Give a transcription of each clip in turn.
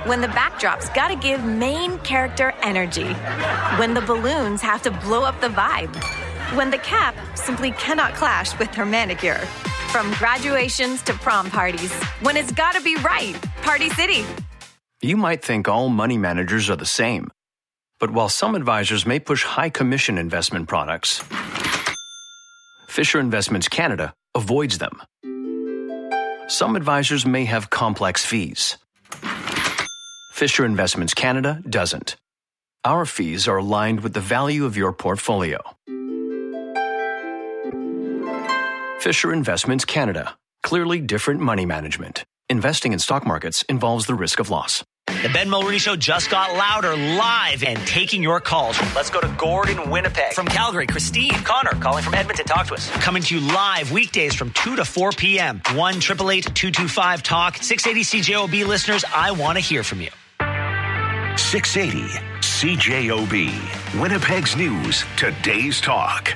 When the backdrop's gotta give main character energy. When the balloons have to blow up the vibe. When the cap simply cannot clash with her manicure. From graduations to prom parties. When it's gotta be right. Party City. You might think all money managers are the same. But while some advisors may push high commission investment products, Fisher Investments Canada avoids them. Some advisors may have complex fees. Fisher Investments Canada doesn't. Our fees are aligned with the value of your portfolio. Fisher Investments Canada. Clearly different money management. Investing in stock markets involves the risk of loss. The Ben Mulroney Show just got louder, live, and taking your calls. Let's go to Gordon, Winnipeg. From Calgary, Christine. Connor, calling from Edmonton. Talk to us. Coming to you live weekdays from 2 to 4 p.m. 1-888-225-TALK. 680 CJOB listeners, I want to hear from you. 680 CJOB. Winnipeg's News. Today's Talk.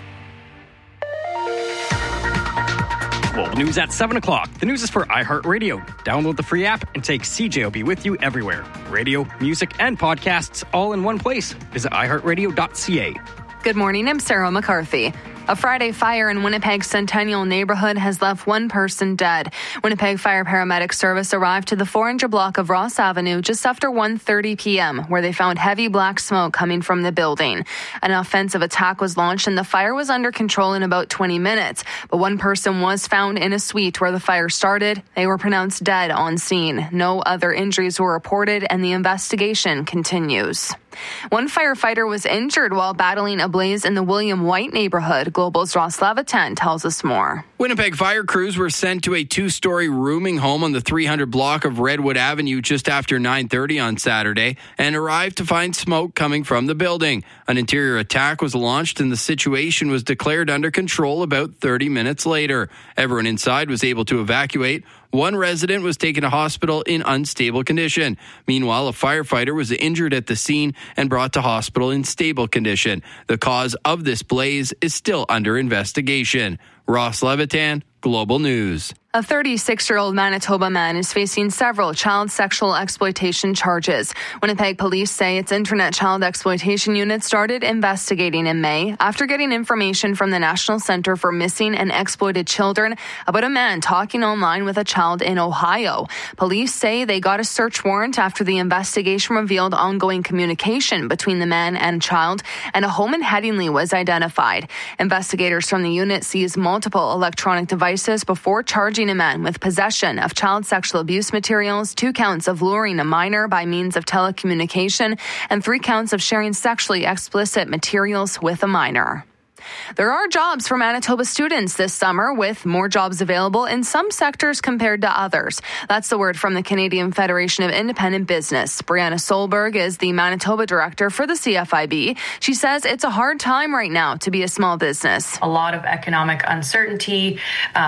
Global News at 7 o'clock. The news is for iHeartRadio. Download the free app and take CJOB with you everywhere. Radio, music, and podcasts all in one place. Visit iHeartRadio.ca. Good morning, I'm Sarah McCarthy. A Friday fire in Winnipeg's Centennial neighborhood has left one person dead. Winnipeg Fire Paramedic Service arrived to the 400 block of Ross Avenue just after 1:30 p.m., where they found heavy black smoke coming from the building. An offensive attack was launched and the fire was under control in about 20 minutes. But one person was found in a suite where the fire started. They were pronounced dead on scene. No other injuries were reported and the investigation continues. One firefighter was injured while battling a blaze in the William White neighborhood. Global's Ross Levitan tells us more. Winnipeg fire crews were sent to a two-story rooming home on the 300 block of Redwood Avenue just after 9:30 on Saturday and arrived to find smoke coming from the building. An interior attack was launched and the situation was declared under control about 30 minutes later. Everyone inside was able to evacuate. One resident was taken to hospital in unstable condition. Meanwhile, a firefighter was injured at the scene and brought to hospital in stable condition. The cause of this blaze is still under investigation. Ross Levitan, Global News. A 36-year-old Manitoba man is facing several child sexual exploitation charges. Winnipeg police say its internet child exploitation unit started investigating in May after getting information from the National Centre for Missing and Exploited Children about a man talking online with a child in Ohio. Police say they got a search warrant after the investigation revealed ongoing communication between the man and child, and a home in Headingley was identified. Investigators from the unit seized multiple electronic devices before charging a man with possession of child sexual abuse materials, 2 counts of luring a minor by means of telecommunication, and 3 counts of sharing sexually explicit materials with a minor. There are jobs for Manitoba students this summer, with more jobs available in some sectors compared to others. That's the word from the Canadian Federation of Independent Business. Brianna Solberg is the Manitoba director for the CFIB. She says it's a hard time right now to be a small business. A lot of economic uncertainty.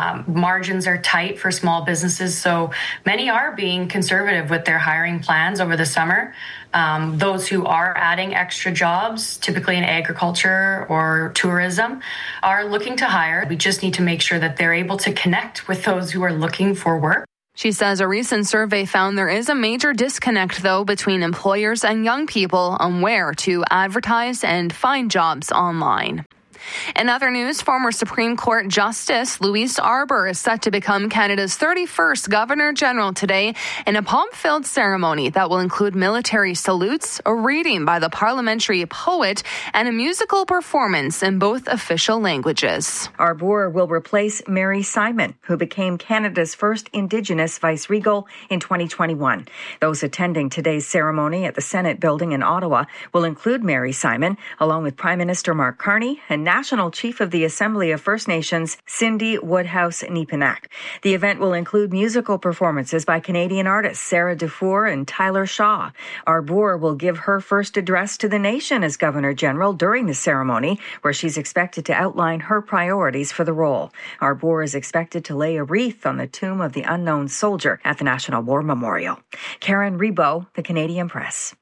Margins are tight for small businesses, so many are being conservative with their hiring plans over the summer. Those who are adding extra jobs, typically in agriculture or tourism, are looking to hire. We just need to make sure that they're able to connect with those who are looking for work. She says a recent survey found there is a major disconnect, though, between employers and young people on where to advertise and find jobs online. In other news, former Supreme Court Justice Louise Arbour is set to become Canada's 31st Governor-General today in a pomp-filled ceremony that will include military salutes, a reading by the parliamentary poet, and a musical performance in both official languages. Arbour will replace Mary Simon, who became Canada's first Indigenous vice-regal in 2021. Those attending today's ceremony at the Senate building in Ottawa will include Mary Simon, along with Prime Minister Mark Carney and National Chief of the Assembly of First Nations, Cindy Woodhouse-Nepinak. The event will include musical performances by Canadian artists Sarah Dufour and Tyler Shaw. Arbour will give her first address to the nation as Governor-General during the ceremony, where she's expected to outline her priorities for the role. Arbour is expected to lay a wreath on the tomb of the unknown soldier at the National War Memorial. Karen Rebo, The Canadian Press.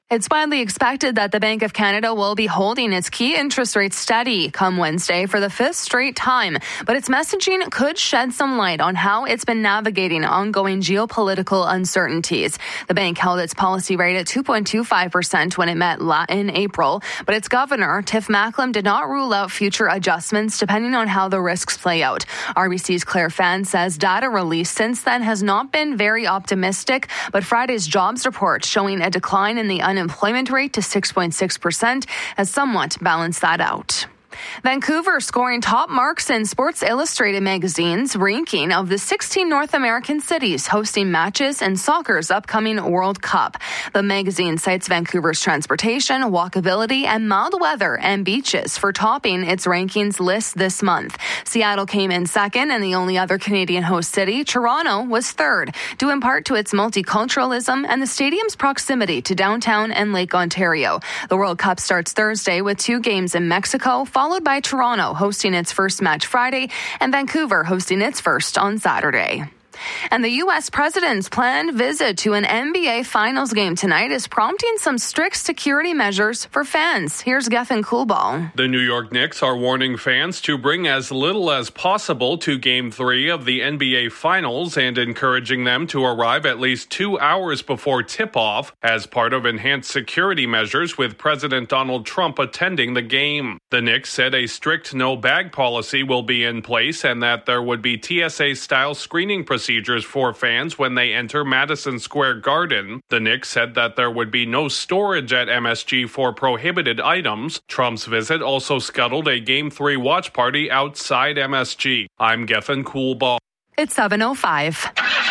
It's widely expected that the Bank of Canada will be holding its key interest rate steady come Wednesday for the fifth straight time, but its messaging could shed some light on how it's been navigating ongoing geopolitical uncertainties. The bank held its policy rate at 2.25% when it met in April, but its governor, Tiff Macklem, did not rule out future adjustments depending on how the risks play out. RBC's Claire Fan says data released since then has not been very optimistic, but Friday's jobs report showing a decline in the unemployment rate to 6.6% has somewhat balanced that out. Vancouver scoring top marks in Sports Illustrated magazine's ranking of the 16 North American cities hosting matches in soccer's upcoming World Cup. The magazine cites Vancouver's transportation, walkability, and mild weather and beaches for topping its rankings list this month. Seattle came in second, and the only other Canadian host city, Toronto, was third, due in part to its multiculturalism and the stadium's proximity to downtown and Lake Ontario. The World Cup starts Thursday with 2 games in Mexico, followed by Toronto hosting its first match Friday and Vancouver hosting its first on Saturday. And the U.S. president's planned visit to an NBA Finals game tonight is prompting some strict security measures for fans. Here's Gethin Coolball. The New York Knicks are warning fans to bring as little as possible to Game 3 of the NBA Finals and encouraging them to arrive at least 2 hours before tip-off as part of enhanced security measures with President Donald Trump attending the game. The Knicks said a strict no-bag policy will be in place and that there would be TSA-style screening procedures for fans when they enter Madison Square Garden. The Knicks said that there would be no storage at MSG for prohibited items. Trump's visit also scuttled a Game 3 watch party outside MSG. I'm Gethin Coolball. It's 7:05.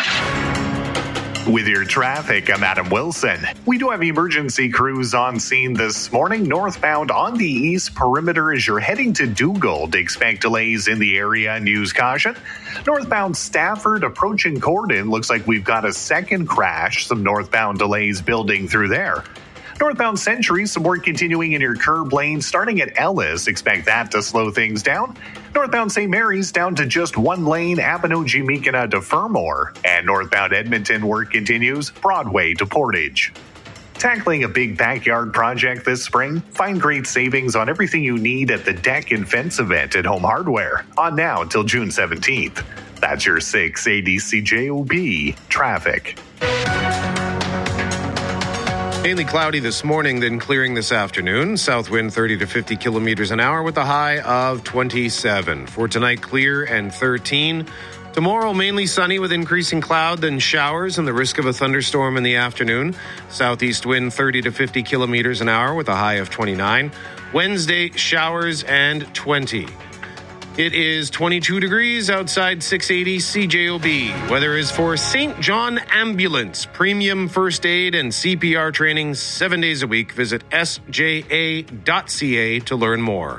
With your traffic, I'm Adam Wilson. We do have emergency crews on scene this morning. Northbound on the East Perimeter as you're heading to Dugald. Expect delays in the area and use caution. Northbound Stafford approaching Corden. Looks like we've got a second crash. Some northbound delays building through there. Northbound Century, some work continuing in your curb lane starting at Ellis. Expect that to slow things down. Northbound St. Mary's down to just one lane, Appanochie-Meekina to Fermor. And northbound Edmonton work continues, Broadway to Portage. Tackling a big backyard project this spring? Find great savings on everything you need at the Deck and Fence event at Home Hardware. On now until June 17th. That's your 680 CJOB traffic. Mainly cloudy this morning, then clearing this afternoon. South wind 30 to 50 kilometers an hour with a high of 27. For tonight, clear and 13. Tomorrow, mainly sunny with increasing cloud, then showers and the risk of a thunderstorm in the afternoon. Southeast wind 30 to 50 kilometers an hour with a high of 29. Wednesday, showers and 20. It is 22 degrees outside 680 CJOB. Weather is for St. John Ambulance. Premium first aid and CPR training 7 days a week. Visit sja.ca to learn more.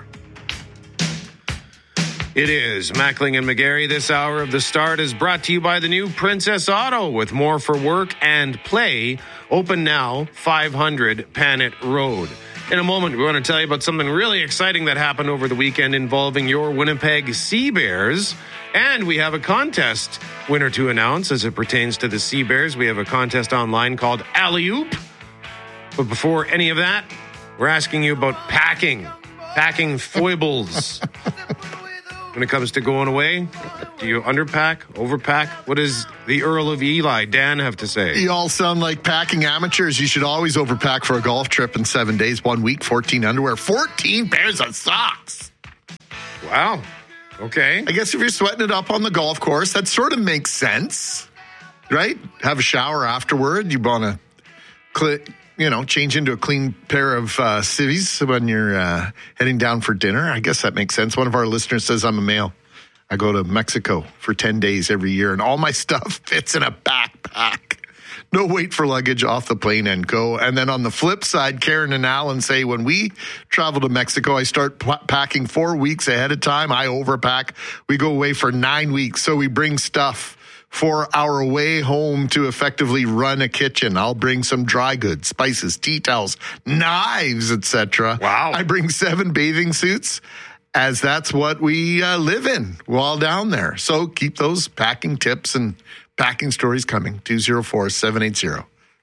It is Mackling and McGarry. This hour of The Start is brought to you by the new Princess Auto with more for work and play. Open now, 500 Panet Road. In a moment, we want to tell you about something really exciting that happened over the weekend involving your Winnipeg Sea Bears. And we have a contest winner to announce as it pertains to the Sea Bears. We have a contest online called Alley Oop. But before any of that, we're asking you about packing foibles. When it comes to going away, do you underpack, overpack? What does the Earl of Eli, Dan, have to say? You all sound like packing amateurs. You should always overpack for a golf trip in 7 days, 1 week, 14 underwear, 14 pairs of socks. Wow. Okay. I guess if you're sweating it up on the golf course, that sort of makes sense, right? Have a shower afterward. You want to change into a clean pair of civvies when you're heading down for dinner. I guess that makes sense. One of our listeners says I'm a male. I go to Mexico for 10 days every year, and all my stuff fits in a backpack. No wait for luggage, off the plane and go. And then on the flip side, Karen and Alan say when we travel to Mexico, I start packing 4 weeks ahead of time. I overpack. We go away for 9 weeks, so we bring stuff for our way home to effectively run a kitchen. I'll bring some dry goods, spices, tea towels, knives, etc. Wow. I bring 7 bathing suits, as that's what we live in while down there. So keep those packing tips and packing stories coming. 204-780-6800.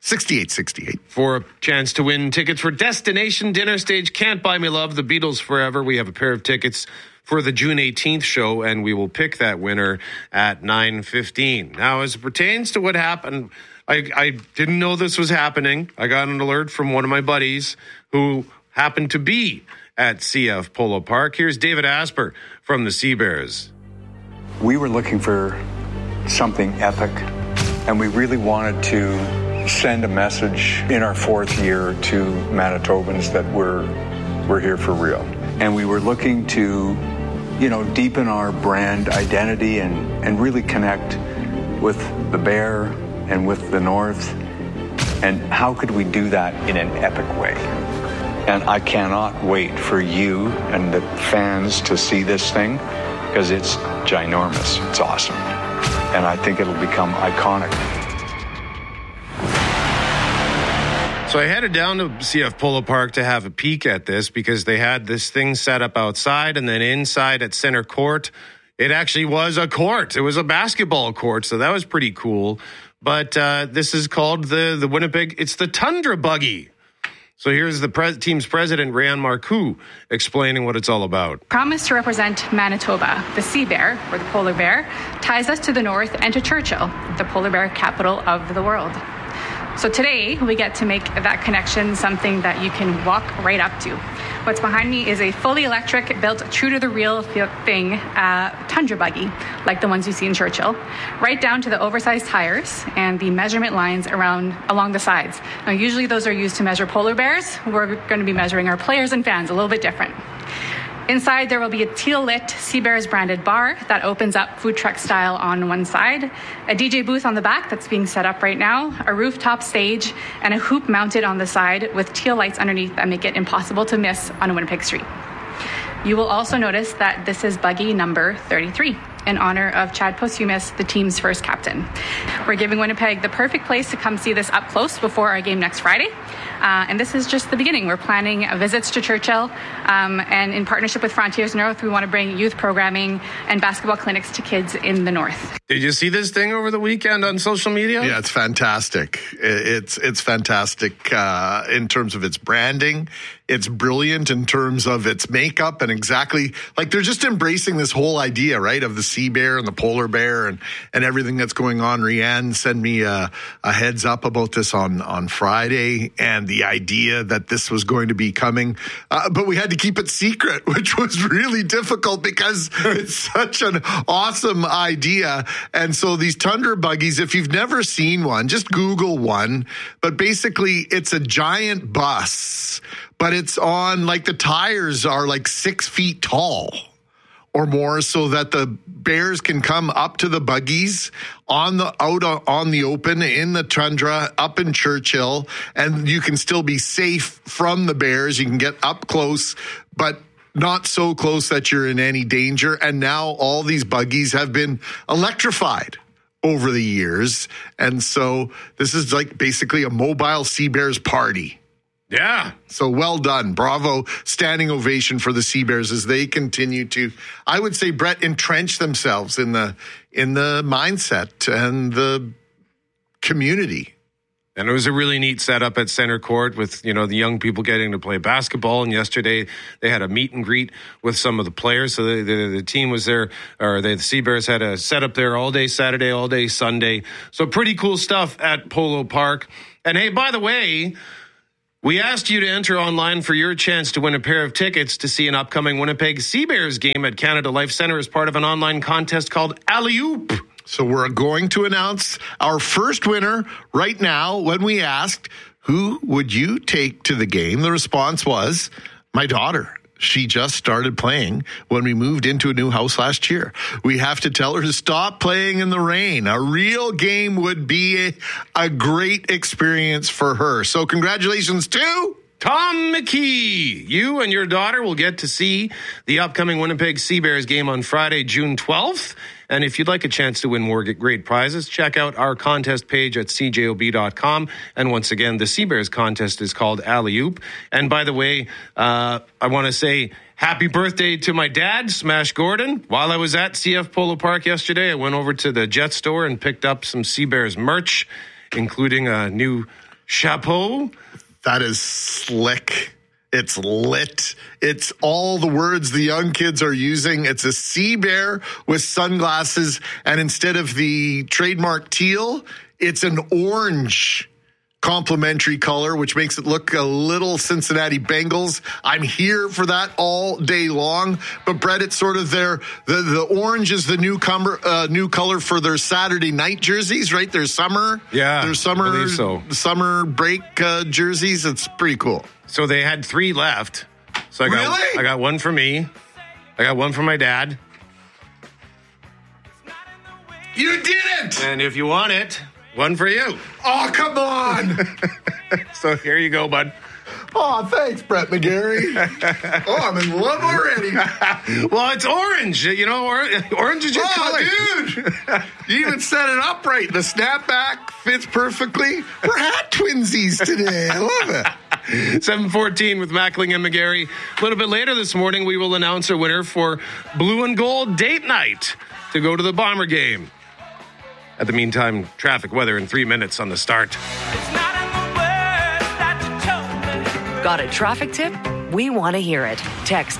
6868. For a chance to win tickets for Destination Dinner Stage Can't Buy Me Love, The Beatles Forever. We have a pair of tickets for the June 18th show, and we will pick that winner at 9:15. Now, as it pertains to what happened, I didn't know this was happening. I got an alert from one of my buddies who happened to be at CF Polo Park. Here's David Asper from the Sea Bears. We were looking for something epic, and we really wanted to send a message in our fourth year to Manitobans that we're here for real. And we were looking to, deepen our brand identity and really connect with the Bear and with the North. And how could we do that in an epic way? And I cannot wait for you and the fans to see this thing, because it's ginormous. It's awesome. And I think it'll become iconic. So I headed down to CF Polo Park to have a peek at this, because they had this thing set up outside, and then inside at center court, it actually was a court. It was a basketball court, so that was pretty cool. But this is called the Winnipeg, it's the Tundra Buggy. So here's the team's president, Rayan Marcoux, explaining what it's all about. Promise to represent Manitoba. The sea bear, or the polar bear, ties us to the north and to Churchill, the polar bear capital of the world. So today, we get to make that connection something that you can walk right up to. What's behind me is a fully electric, built true to the real thing, Tundra Buggy, like the ones you see in Churchill, right down to the oversized tires and the measurement lines along the sides. Now, usually those are used to measure polar bears. We're going to be measuring our players and fans, a little bit different. Inside, there will be a teal-lit Sea Bears branded bar that opens up food truck style on one side, a DJ booth on the back that's being set up right now, a rooftop stage, and a hoop mounted on the side with teal lights underneath that make it impossible to miss on Winnipeg Street. You will also notice that this is buggy number 33, in honor of Chad Posthumus, the team's first captain. We're giving Winnipeg the perfect place to come see this up close before our game next Friday. And this is just the beginning. We're planning visits to Churchill, and in partnership with Frontiers North, we want to bring youth programming and basketball clinics to kids in the North. Did you see this thing over the weekend on social media? Yeah, it's fantastic. It's fantastic in terms of its branding. It's brilliant in terms of its makeup, and exactly like they're just embracing this whole idea, right, of the sea bear and the polar bear and everything that's going on. Rianne sent me a heads up about this on Friday, and the idea that this was going to be coming, but we had to keep it secret, which was really difficult because it's such an awesome idea. And so these Tundra Buggies, if you've never seen one, just Google one. But basically, it's a giant bus, but it's on, like, the tires are like 6 feet tall or more, so that the bears can come up to the buggies on the open in the tundra up in Churchill, and you can still be safe from the bears. You can get up close, but not so close that you're in any danger. And now all these buggies have been electrified over the years, and so this is like basically a mobile Sea Bears party. Yeah. So well done. Bravo. Standing ovation for the Sea Bears as they continue to, I would say, Brett, entrench themselves in the mindset and the community. And it was a really neat setup at center court with, the young people getting to play basketball. And yesterday they had a meet and greet with some of the players. So the team was there, or the Sea Bears had a setup there all day Saturday, all day Sunday. So pretty cool stuff at Polo Park. And hey, by the way, we asked you to enter online for your chance to win a pair of tickets to see an upcoming Winnipeg Sea Bears game at Canada Life Centre as part of an online contest called Alley Oop. So we're going to announce our first winner right now. When we asked, who would you take to the game? The response was, my daughter. She just started playing when we moved into a new house last year. We have to tell her to stop playing in the rain. A real game would be a great experience for her. So congratulations to Tom McKee. You and your daughter will get to see the upcoming Winnipeg Sea Bears game on Friday, June 12th. And if you'd like a chance to win more great prizes, check out our contest page at cjob.com. And once again, the Sea Bears contest is called Alley Oop. And by the way, I want to say happy birthday to my dad, Smash Gordon. While I was at CF Polo Park yesterday, I went over to the Jet store and picked up some Sea Bears merch, including a new Chapeau? That is slick. It's lit. It's all the words the young kids are using. It's a sea bear with sunglasses, and instead of the trademark teal, it's an orange complementary color, which makes it look a little Cincinnati Bengals. I'm here for that all day long. But Brett, it's sort of the orange is the new color for their Saturday night jerseys, right? Their summer, summer break jerseys. It's pretty cool. So they had 3 left. So I got one for me. I got one for my dad. You didn't! And if you want it, one for you. Oh, come on! So here you go, bud. Oh, thanks, Brett McGarry. Oh, I'm in love already. Well, it's orange. You know, orange is your color. Dude. You even set it up right. The snapback fits perfectly. We're hat twinsies today. I love it. 7:14 with Mackling and McGarry. A little bit later this morning, we will announce a winner for Blue and Gold date night to go to the Bomber game. At the meantime, traffic, weather in 3 minutes on the start. Got a traffic tip? We want to hear it. Text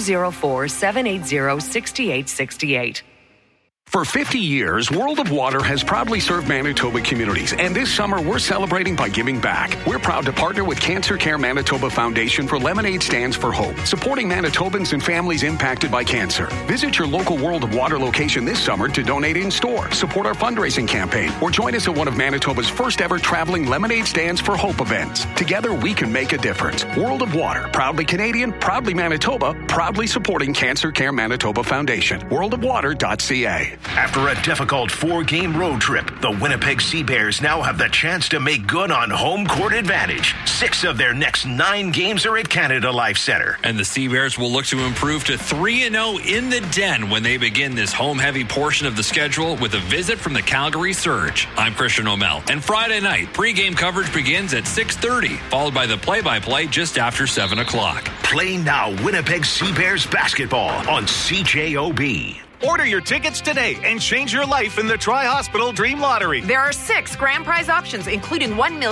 204-780-6868. For 50 years, World of Water has proudly served Manitoba communities, and this summer we're celebrating by giving back. We're proud to partner with Cancer Care Manitoba Foundation for Lemonade Stands for Hope, supporting Manitobans and families impacted by cancer. Visit your local World of Water location this summer to donate in-store, support our fundraising campaign, or join us at one of Manitoba's first ever traveling Lemonade Stands for Hope events. Together, we can make a difference. World of Water, proudly Canadian, proudly Manitoba, proudly supporting Cancer Care Manitoba Foundation. worldofwater.ca. After a difficult 4-game road trip, the Winnipeg Sea Bears now have the chance to make good on home court advantage. 6 of their next 9 games are at Canada Life Centre. And the Sea Bears will look to improve to 3-0 in the Den when they begin this home-heavy portion of the schedule with a visit from the Calgary Surge. I'm Christian O'Mell. And Friday night, pregame coverage begins at 6:30, followed by the play-by-play just after 7 o'clock. Play now Winnipeg Sea Bears basketball on CJOB. Order your tickets today and change your life in the Tri-Hospital Dream Lottery. There are 6 grand prize options, including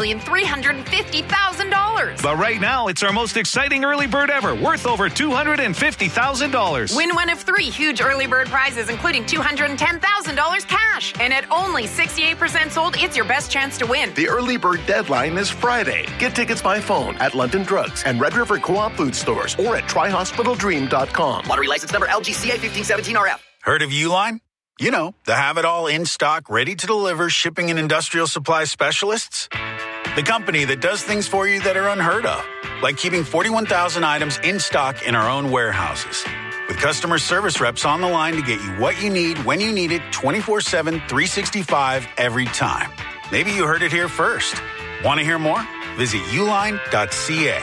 $1,350,000. But right now, it's our most exciting early bird ever, worth over $250,000. Win one of 3 huge early bird prizes, including $210,000 cash. And at only 68% sold, it's your best chance to win. The early bird deadline is Friday. Get tickets by phone at London Drugs and Red River Co-op food stores or at TriHospitalDream.com. Lottery license number LGCA 1517RF. Heard of Uline? You know, the have-it-all in-stock, ready-to-deliver shipping and industrial supply specialists. The company that does things for you that are unheard of, like keeping 41,000 items in stock in our own warehouses. With customer service reps on the line to get you what you need when you need it 24/7, 365 every time. Maybe you heard it here first. Want to hear more? Visit uline.ca.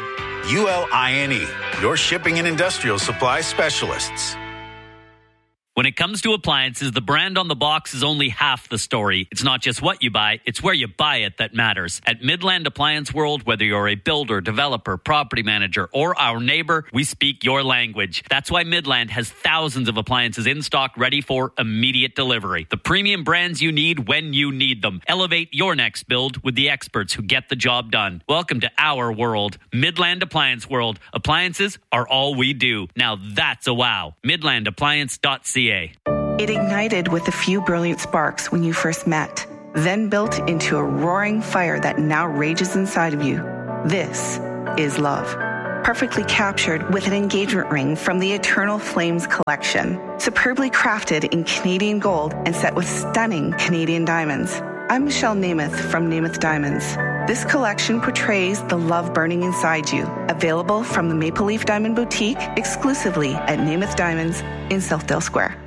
ULINE, your shipping and industrial supply specialists. When it comes to appliances, the brand on the box is only half the story. It's not just what you buy, it's where you buy it that matters. At Midland Appliance World, whether you're a builder, developer, property manager, or our neighbor, we speak your language. That's why Midland has thousands of appliances in stock ready for immediate delivery. The premium brands you need when you need them. Elevate your next build with the experts who get the job done. Welcome to our world, Midland Appliance World. Appliances are all we do. Now that's a wow. MidlandAppliance.ca. It ignited with a few brilliant sparks when you first met, then built into a roaring fire that now rages inside of you. This is love. Perfectly captured with an engagement ring from the Eternal Flames collection. Superbly crafted in Canadian gold and set with stunning Canadian diamonds. I'm Michelle Namath from Namath Diamonds. This collection portrays the love burning inside you. Available from the Maple Leaf Diamond Boutique exclusively at Namath Diamonds in Southdale Square.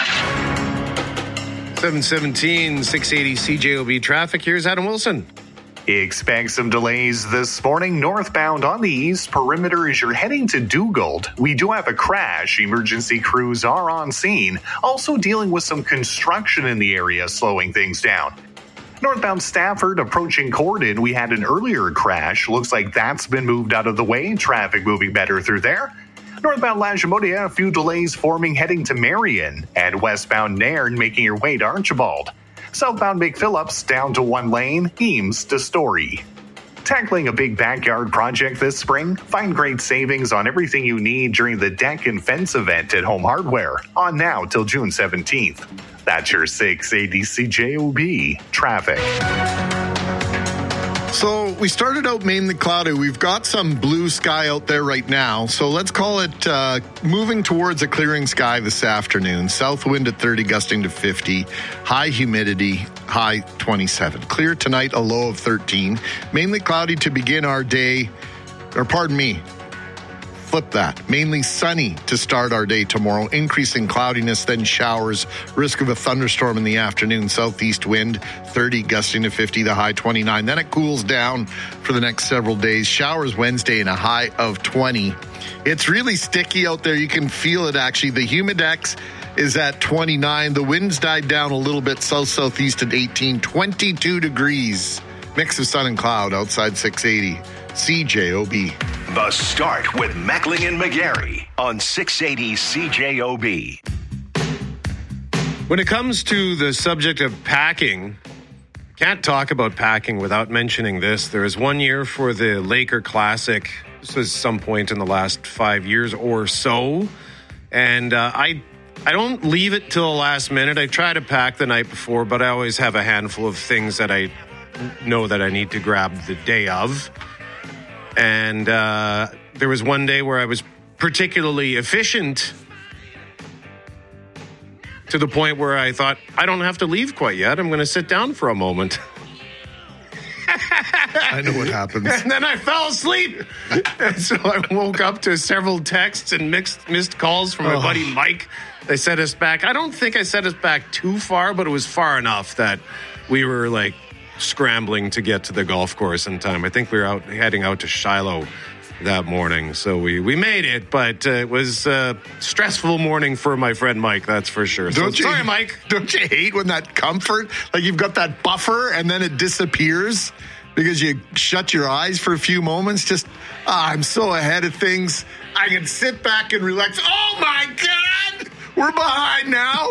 7:17, 680 CJOB traffic. Here's Adam Wilson. Expect some delays this morning northbound on the East Perimeter as you're heading to Dugald. We do have a crash. Emergency crews are on scene. Also dealing with some construction in the area, slowing things down. Northbound Stafford approaching Corden, we had an earlier crash. Looks like that's been moved out of the way. Traffic moving better through there. Northbound Lagimota, a few delays forming heading to Marion. And westbound Nairn making your way to Archibald. Southbound McPhillips down to 1 lane, Eames to Story. Tackling a big backyard project this spring? Find great savings on everything you need during the Deck and Fence event at Home Hardware, on now till June 17th. That's your 680 CJOB traffic. So we started out mainly cloudy. We've got some blue sky out there right now. So let's call it moving towards a clearing sky this afternoon. South wind at 30, gusting to 50. High humidity, high 27. Clear tonight, a low of 13. Mainly cloudy to begin our day. Or pardon me. Flip that. Mainly sunny to start our day tomorrow. Increasing cloudiness, then showers. Risk of a thunderstorm in the afternoon. Southeast wind, 30, gusting to 50, the high 29. Then it cools down for the next several days. Showers Wednesday and a high of 20. It's really sticky out there. You can feel it, actually. The humidex is at 29. The winds died down a little bit. South-southeast at 18. 22 degrees. Mix of sun and cloud outside 680. CJOB. The Start with Mackling and McGarry on 680 CJOB. When it comes to the subject of packing, can't talk about packing without mentioning this. There is 1 year for the Laker Classic. This was some point in the last 5 years or so. And I don't leave it till the last minute. I try to pack the night before, but I always have a handful of things that I know that I need to grab the day of. And there was one day where I was particularly efficient to the point where I thought, I don't have to leave quite yet. I'm going to sit down for a moment. I know what happens. And then I fell asleep. And so I woke up to several texts and missed calls from my buddy Mike. They set us back. I don't think I set us back too far, but it was far enough that we were like scrambling to get to the golf course in time. I think we were heading out to Shiloh that morning. So we made it, but it was a stressful morning for my friend Mike, that's for sure. Sorry, Mike. Don't you hate when that comfort, like you've got that buffer and then it disappears because you shut your eyes for a few moments? Just, I'm so ahead of things. I can sit back and relax. Oh my God! We're behind now.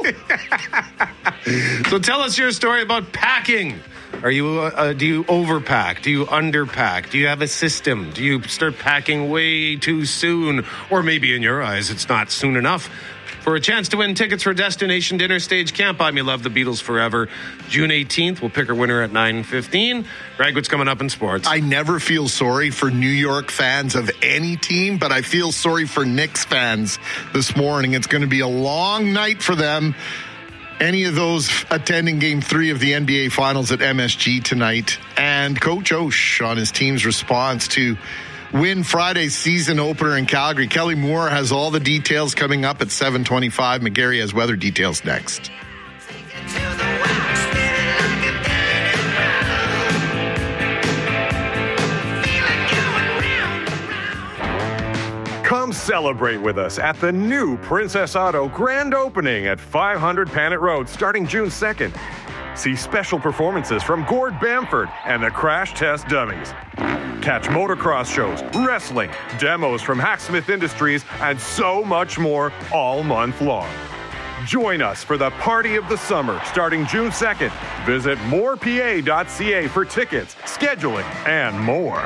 So tell us your story about packing. Are you? Do you overpack? Do you underpack? Do you have a system? Do you start packing way too soon? Or maybe in your eyes, it's not soon enough? For a chance to win tickets for Destination Dinner Stage Camp, I Me Love the Beatles Forever, June 18th. We'll pick our winner at 9:15. Greg, what's coming up in sports? I never feel sorry for New York fans of any team, but I feel sorry for Knicks fans this morning. It's going to be a long night for them. Any of those attending Game 3 of the NBA Finals at MSG tonight. And Coach Osh on his team's response to win Friday's season opener in Calgary. Kelly Moore has all the details coming up at 7:25. McGarry has weather details next. Come celebrate with us at the new Princess Auto grand opening at 500 Panet Road starting June 2nd. See special performances from Gord Bamford and the Crash Test Dummies. Catch motocross shows, wrestling, demos from Hacksmith Industries, and so much more all month long. Join us for the party of the summer starting June 2nd. Visit morepa.ca for tickets, scheduling, and more.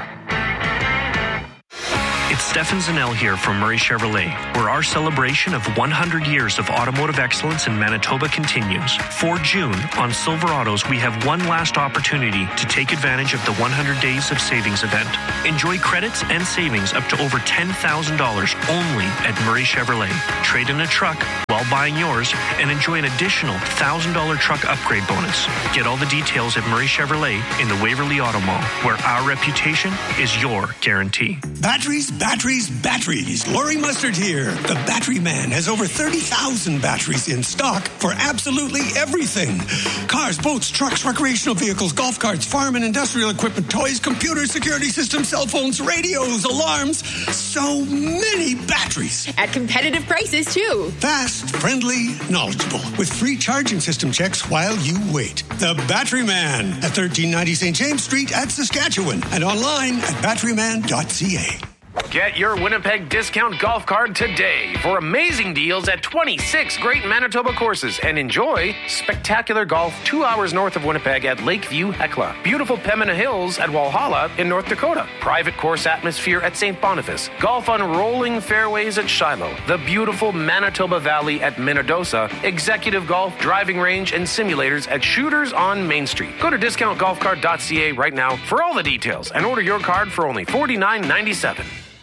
It's Stefan Zanel here from Murray Chevrolet, where our celebration of 100 years of automotive excellence in Manitoba continues. For June, on Silverados, we have one last opportunity to take advantage of the 100 Days of Savings event. Enjoy credits and savings up to over $10,000 only at Murray Chevrolet. Trade in a truck while buying yours and enjoy an additional $1,000 truck upgrade bonus. Get all the details at Murray Chevrolet in the Waverly Auto Mall, where our reputation is your guarantee. Batteries. Laurie Mustard here. The Battery Man has over 30,000 batteries in stock for absolutely everything. Cars, boats, trucks, recreational vehicles, golf carts, farm and industrial equipment, toys, computers, security systems, cell phones, radios, alarms. So many batteries. At competitive prices, too. Fast, friendly, knowledgeable. With free charging system checks while you wait. The Battery Man at 1390 St. James Street at Saskatchewan. And online at batteryman.ca. Get your Winnipeg Discount Golf Card today for amazing deals at 26 great Manitoba courses and enjoy spectacular golf 2 hours north of Winnipeg at Lakeview Hecla, beautiful Pembina Hills at Walhalla in North Dakota, private course atmosphere at St. Boniface, golf on rolling fairways at Shiloh, the beautiful Manitoba Valley at Minnedosa, executive golf, driving range, and simulators at Shooters on Main Street. Go to discountgolfcard.ca right now for all the details and order your card for only $49.97.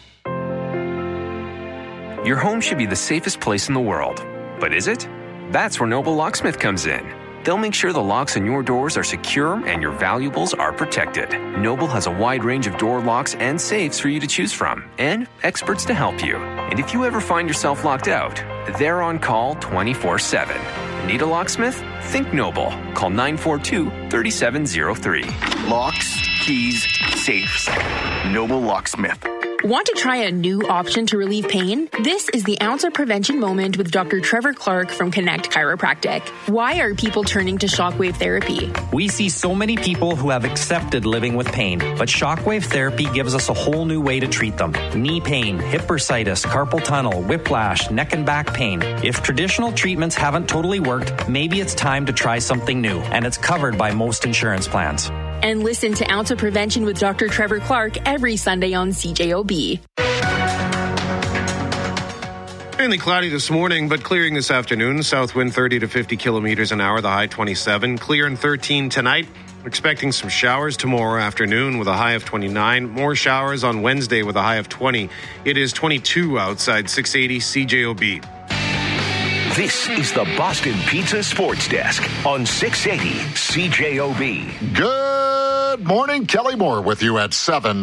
Your home should be the safest place in the world. But is it? That's where Noble Locksmith comes in. They'll make sure the locks on your doors are secure and your valuables are protected. Noble has a wide range of door locks and safes for you to choose from, and experts to help you. And if you ever find yourself locked out, they're on call 24/7. Need a locksmith? Think Noble. Call 942-3703. Locks, keys, safes. Noble Locksmith. Want to try a new option to relieve pain? This is the Ounce of Prevention Moment with Dr. Trevor Clark from Connect Chiropractic. Why are people turning to shockwave therapy? We see so many people who have accepted living with pain, but shockwave therapy gives us a whole new way to treat them. Knee pain, hip bursitis, carpal tunnel, whiplash, neck and back pain. If traditional treatments haven't totally worked, maybe it's time to try something new, and it's covered by most insurance plans. And listen to Ounce of Prevention with Dr. Trevor Clark every Sunday on CJOB. Mainly cloudy this morning, but clearing this afternoon. South wind 30 to 50 kilometers an hour, the high 27. Clear and 13 tonight. Expecting some showers tomorrow afternoon with a high of 29. More showers on Wednesday with a high of 20. It is 22 outside 680 CJOB. This is the Boston Pizza Sports Desk on 680 CJOB. Good morning. Kelly Moore with you at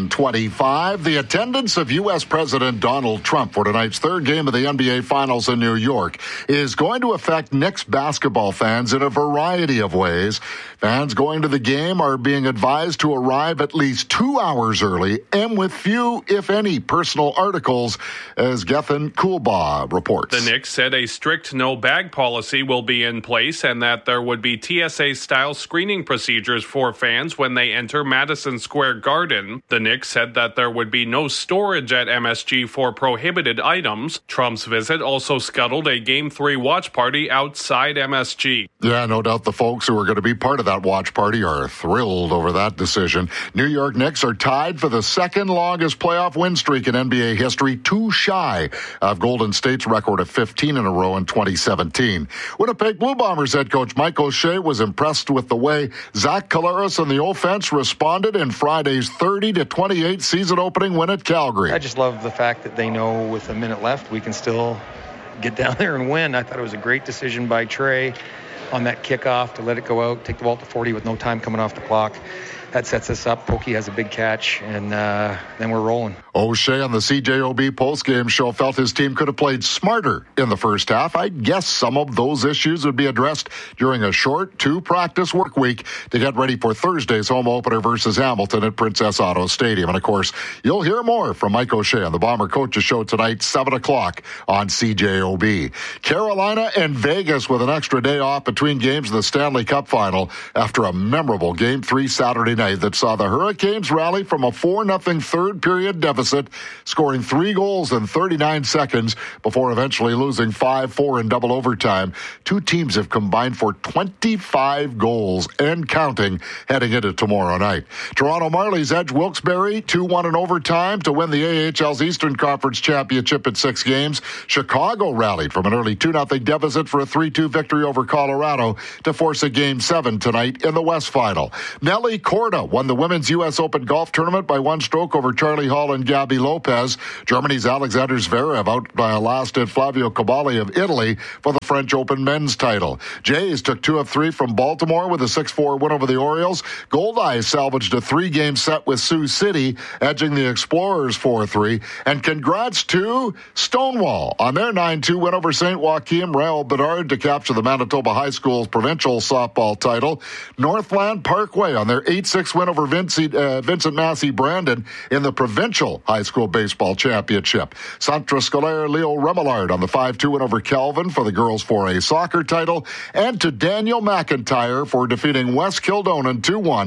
7:25. The attendance of U.S. President Donald Trump for tonight's third game of the NBA Finals in New York is going to affect Knicks basketball fans in a variety of ways. Fans going to the game are being advised to arrive at least 2 hours early and with few, if any, personal articles, as Gethin Coolbaugh reports. The Knicks said a strict no-bag policy will be in place and that there would be TSA-style screening procedures for fans when they enter Madison Square Garden. The Knicks said that there would be no storage at MSG for prohibited items. Trump's visit also scuttled a Game 3 watch party outside MSG. Yeah, no doubt the folks who are going to be part of that watch party are thrilled over that decision. New York Knicks are tied for the second longest playoff win streak in NBA history, too shy of Golden State's record of 15 in a row in 2017. Winnipeg Blue Bombers head coach Mike O'Shea was impressed with the way Zach Collaros and the offense responded in Friday's 30-28 season-opening win at Calgary. I just love the fact that they know with a minute left we can still get down there and win. I thought it was a great decision by Trey on that kickoff to let it go out, take the ball to 40 with no time coming off the clock. That sets us up. Pokey has a big catch, and then we're rolling. O'Shea on the CJOB postgame show felt his team could have played smarter in the first half. I guess some of those issues would be addressed during a short two-practice work week to get ready for Thursday's home opener versus Hamilton at Princess Auto Stadium. And, of course, you'll hear more from Mike O'Shea on the Bomber Coaches Show tonight, 7 o'clock on CJOB. Carolina and Vegas with an extra day off between games in the Stanley Cup Final after a memorable Game 3 Saturday night that saw the Hurricanes rally from a 4-0 third-period deficit, scoring 3 goals in 39 seconds before eventually losing 5-4 in double overtime. Two teams have combined for 25 goals and counting heading into tomorrow night. Toronto Marlies edge Wilkes-Barre 2-1 in overtime to win the AHL's Eastern Conference Championship in 6 games. Chicago rallied from an early 2-0 deficit for a 3-2 victory over Colorado to force a Game 7 tonight in the West Final. Nelly Corda won the Women's U.S. Open Golf Tournament by 1 stroke over Charlie Hall and Gabby Lopez. Germany's Alexander Zverev outlasted Flavio Cabali of Italy for the French Open men's title. Jays took 2 of 3 from Baltimore with a 6-4 win over the Orioles. Goldeyes salvaged a 3-game set with Sioux City, edging the Explorers 4-3. And congrats to Stonewall on their 9-2 win over St. Joaquin. Raul Bedard to capture the Manitoba High School's provincial softball title. Northland Parkway on their 8-6 win over Vincent Massey Brandon in the provincial high school baseball championship. Centre Scolaire Leo Remillard on the 5-2 win over Calvin for the girls 4A soccer title. And to Daniel McIntyre for defeating West Kildonan 2-1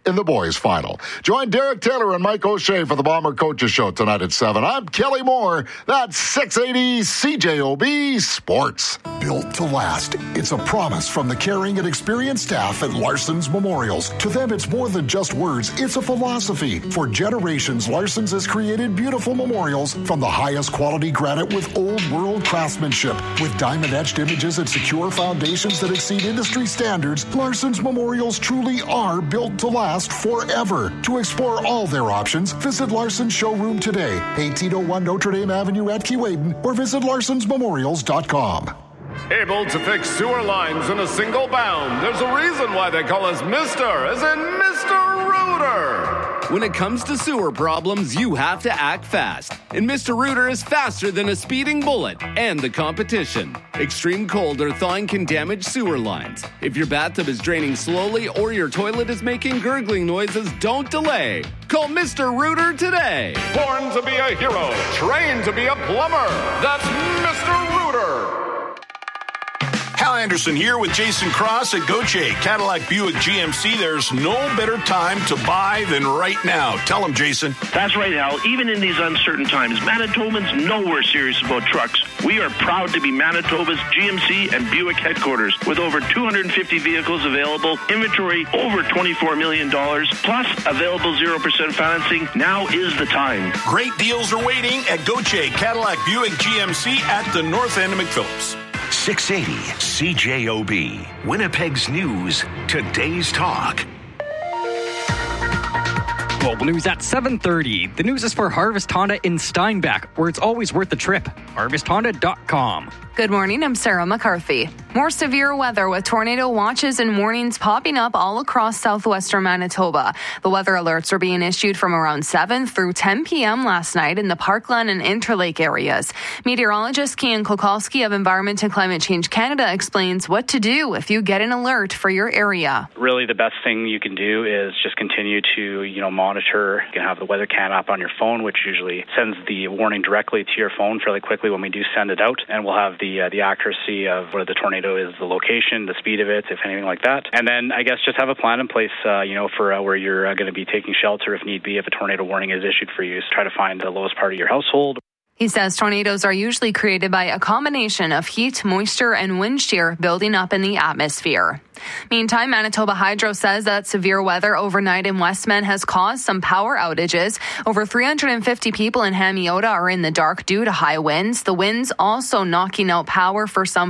in the boys' final. Join Derek Taylor and Mike O'Shea for the Bomber Coaches Show tonight at 7. I'm Kelly Moore. That's 680 CJOB Sports. Built to last. It's a promise from the caring and experienced staff at Larson's Memorials. To them, it's more than just words. It's a philosophy. For generations, Larson's has created beautiful memorials from the highest quality granite with old world craftsmanship. With diamond-etched images and secure foundations that exceed industry standards, Larson's Memorials truly are built to last forever. To explore all their options, visit Larson's showroom today, 1801 Notre Dame Avenue at Keewaydin, or visit larsonsmemorials.com. Able to fix sewer lines in a single bound. There's a reason why they call us Mr. as in Mr. Rooter. When it comes to sewer problems, you have to act fast. And Mr. Rooter is faster than a speeding bullet and the competition. Extreme cold or thawing can damage sewer lines. If your bathtub is draining slowly or your toilet is making gurgling noises, don't delay. Call Mr. Rooter today. Born to be a hero, trained to be a plumber. That's Mr. Rooter. Hal Anderson here with Jason Cross at Gauthier Cadillac Buick GMC. There's no better time to buy than right now. Tell them, Jason. That's right, Hal. Even in these uncertain times, Manitobans know we're serious about trucks. We are proud to be Manitoba's GMC and Buick headquarters with over 250 vehicles available, inventory over $24 million, plus available 0% financing. Now is the time. Great deals are waiting at Gauthier Cadillac Buick GMC at the north end of McPhillips. 680 CJOB, Winnipeg's news, today's talk. Global news at 7:30. The news is for Harvest Honda in Steinbach, where it's always worth the trip. HarvestHonda.com. Good morning, I'm Sarah McCarthy. More severe weather with tornado watches and warnings popping up all across southwestern Manitoba. The weather alerts are being issued from around 7 through 10 p.m. last night in the Parkland and Interlake areas. Meteorologist Kian Kokolski of Environment and Climate Change Canada explains what to do if you get an alert for your area. Really, the best thing you can do is just continue to, monitor. You can have the weather can app on your phone, which usually sends the warning directly to your phone fairly quickly when we do send it out, and we'll have the accuracy of where the tornado is, the location, the speed of it, if anything like that. And then I guess just have a plan in place, for where you're going to be taking shelter if need be, if a tornado warning is issued for you. So try to find the lowest part of your household. He says tornadoes are usually created by a combination of heat, moisture, and wind shear building up in the atmosphere. Meantime, Manitoba Hydro says that severe weather overnight in Westman has caused some power outages. Over 350 people in Hamiota are in the dark due to high winds. The winds also knocking out power for some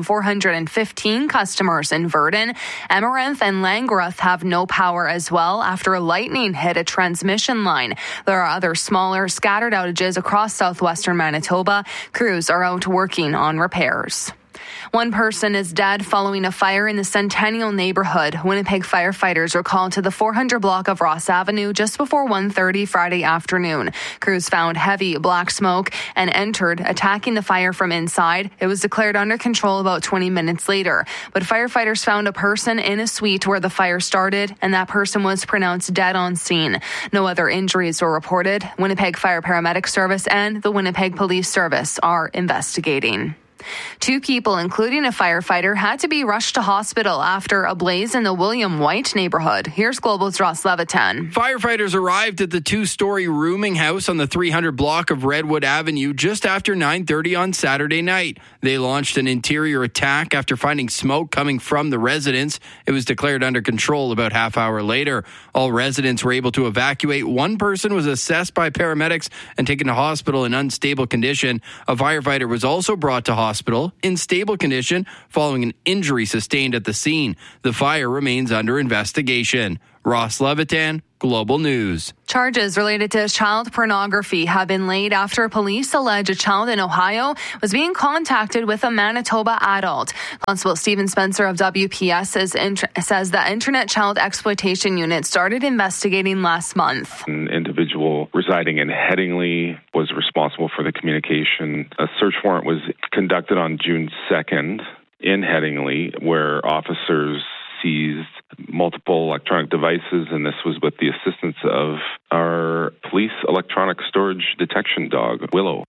415 customers in Virden. Amaranth and Langroth have no power as well after lightning hit a transmission line. There are other smaller scattered outages across southwestern Manitoba. Crews are out working on repairs. One person is dead following a fire in the Centennial neighborhood. Winnipeg firefighters were called to the 400 block of Ross Avenue just before 1:30 Friday afternoon. Crews found heavy black smoke and entered, attacking the fire from inside. It was declared under control about 20 minutes later. But firefighters found a person in a suite where the fire started, and that person was pronounced dead on scene. No other injuries were reported. Winnipeg Fire Paramedic Service and the Winnipeg Police Service are investigating. 2 people, including a firefighter, had to be rushed to hospital after a blaze in the William White neighborhood. Here's Global's Ross Levitan. Firefighters arrived at the 2-story rooming house on the 300 block of Redwood Avenue just after 9:30 on Saturday night. They launched an interior attack after finding smoke coming from the residence. It was declared under control about half hour later. All residents were able to evacuate. One person was assessed by paramedics and taken to hospital in unstable condition. A firefighter was also brought to hospital in stable condition following an injury sustained at the scene. The fire remains under investigation. Ross Levitan, Global News. Charges related to child pornography have been laid after police allege a child in Ohio was being contacted with a Manitoba adult. Constable Stephen Spencer of WPS says the Internet Child Exploitation Unit started investigating last month. An individual residing in Headingley was responsible for the communication. A search warrant was conducted on June 2nd in Headingley, where officers seized multiple electronic devices, and this was with the assistance of our police electronic storage detection dog, Willow.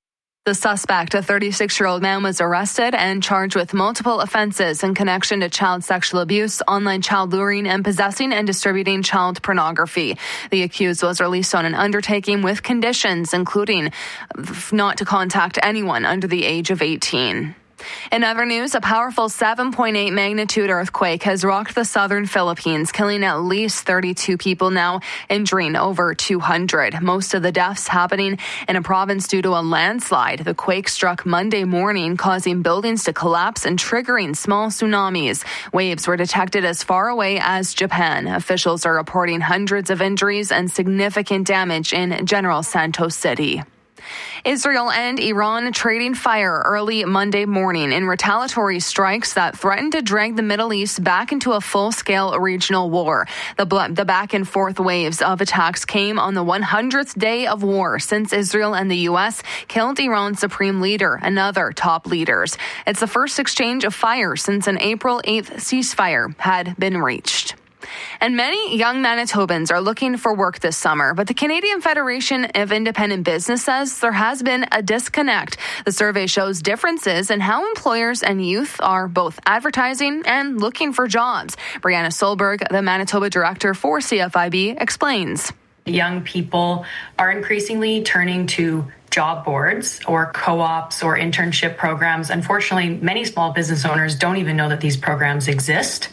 The suspect, a 36-year-old man, was arrested and charged with multiple offenses in connection to child sexual abuse, online child luring, and possessing and distributing child pornography. The accused was released on an undertaking with conditions, including not to contact anyone under the age of 18. In other news, a powerful 7.8 magnitude earthquake has rocked the southern Philippines, killing at least 32 people now, injuring over 200. Most of the deaths happening in a province due to a landslide. The quake struck Monday morning, causing buildings to collapse and triggering small tsunamis. Waves were detected as far away as Japan. Officials are reporting hundreds of injuries and significant damage in General Santos City. Israel and Iran trading fire early Monday morning in retaliatory strikes that threatened to drag the Middle East back into a full-scale regional war. The back-and-forth waves of attacks came on the 100th day of war since Israel and the U.S. killed Iran's supreme leader and other top leaders. It's the first exchange of fire since an April 8th ceasefire had been reached. And many young Manitobans are looking for work this summer, but the Canadian Federation of Independent Business says there has been a disconnect. The survey shows differences in how employers and youth are both advertising and looking for jobs. Brianna Solberg, the Manitoba director for CFIB, explains. Young people are increasingly turning to job boards or co-ops or internship programs. Unfortunately, many small business owners don't even know that these programs exist.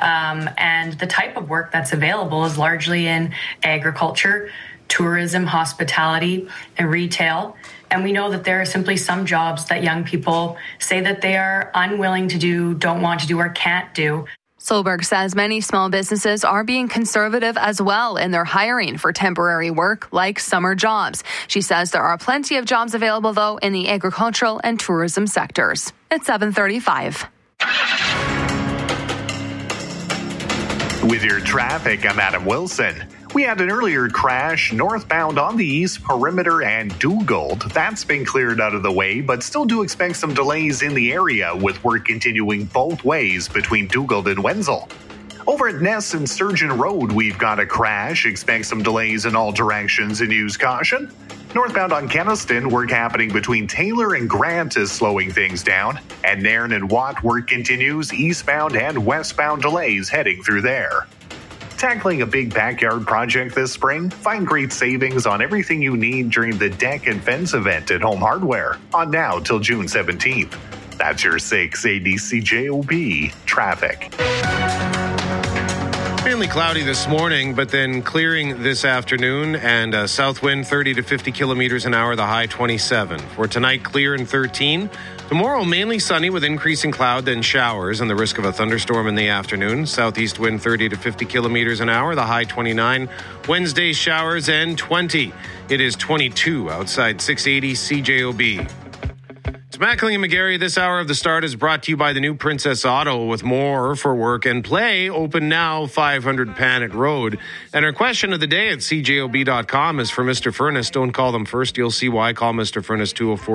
And the type of work that's available is largely in agriculture, tourism, hospitality, and retail. And we know that there are simply some jobs that young people say that they are unwilling to do, don't want to do, or can't do. Solberg says many small businesses are being conservative as well in their hiring for temporary work like summer jobs. She says there are plenty of jobs available, though, in the agricultural and tourism sectors. It's 7:35. With your traffic, I'm Adam Wilson. We had an earlier crash northbound on the East Perimeter and Dugald. That's been cleared out of the way, but still do expect some delays in the area with work continuing both ways between Dugald and Wenzel. Over at Ness and Sturgeon Road, we've got a crash. Expect some delays in all directions and use caution. Northbound on Kenaston, work happening between Taylor and Grant is slowing things down. And Nairn and Watt, work continues. Eastbound and westbound delays heading through there. Tackling a big backyard project this spring? Find great savings on everything you need during the Deck and Fence event at Home Hardware on now till June 17th. That's your 680 CJOB traffic. Mainly cloudy this morning, but then clearing this afternoon, and a south wind 30 to 50 kilometers an hour, the high 27. For tonight, clear and 13. Tomorrow, mainly sunny with increasing cloud, then showers and the risk of a thunderstorm in the afternoon. Southeast wind 30 to 50 kilometers an hour, the high 29. Wednesday, showers and 20. It is 22 outside 680 CJOB. Mackling and McGarry, this hour of the start is brought to you by the new Princess Auto with more for work and play. Open now, 500 Panet Road. And our question of the day at CJOB.com is for Mr. Furness. Don't call them first. You'll see why. Call Mr. Furness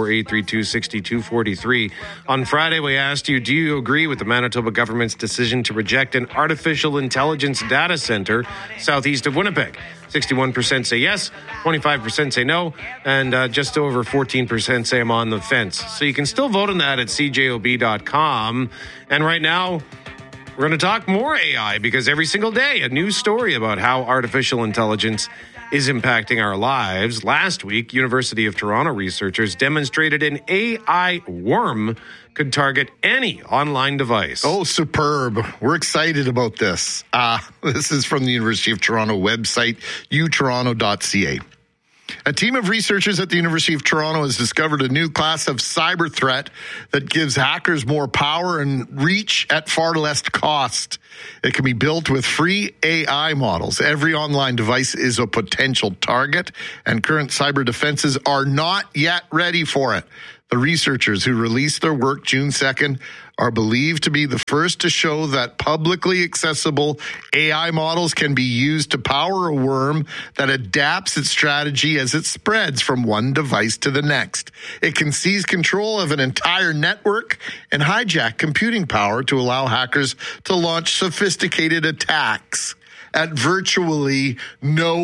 204-832-6243. On Friday, we asked you, do you agree with the Manitoba government's decision to reject an artificial intelligence data center southeast of Winnipeg? 61% say yes, 25% say no, and just over 14% say I'm on the fence. So you can still vote on that at CJOB.com. And right now, we're going to talk more AI because every single day, a new story about how artificial intelligence is impacting our lives. Last week, University of Toronto researchers demonstrated an AI worm could target any online device. Oh, superb. We're excited about this. This is from the University of Toronto website, utoronto.ca. A team of researchers at the University of Toronto has discovered a new class of cyber threat that gives hackers more power and reach at far less cost. It can be built with free AI models. Every online device is a potential target, and current cyber defenses are not yet ready for it. The researchers who released their work June 2nd are believed to be the first to show that publicly accessible AI models can be used to power a worm that adapts its strategy as it spreads from one device to the next. It can seize control of an entire network and hijack computing power to allow hackers to launch sophisticated attacks at virtually no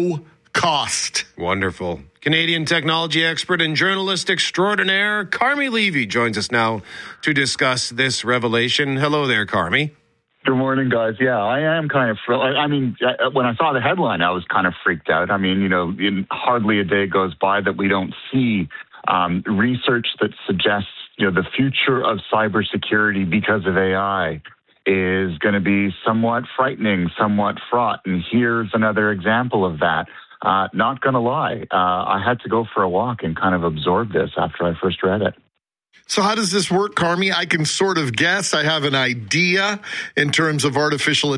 cost. Wonderful. Canadian technology expert and journalist extraordinaire Carmi Levy joins us now to discuss this revelation. Hello there, Carmi. Good morning, guys. Yeah, I am kind of, when I saw the headline, I was kind of freaked out. I mean, hardly a day goes by that we don't see research that suggests, the future of cybersecurity because of AI is going to be somewhat frightening, somewhat fraught. And here's another example of that. Not going to lie, I had to go for a walk and kind of absorb this after I first read it. So how does this work, Carmi? I can sort of guess. I have an idea in terms of artificial